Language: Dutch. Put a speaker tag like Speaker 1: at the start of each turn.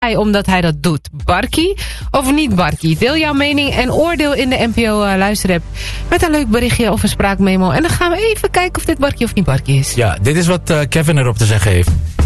Speaker 1: hij omdat hij dat doet? Barkie of niet Barkie? Deel jouw mening en oordeel in de NPO luisterapp met een leuk berichtje of een spraakmemo. En dan gaan we even kijken of dit Barkie of niet Barkie is.
Speaker 2: Ja, dit is wat Kevin erop te zeggen heeft.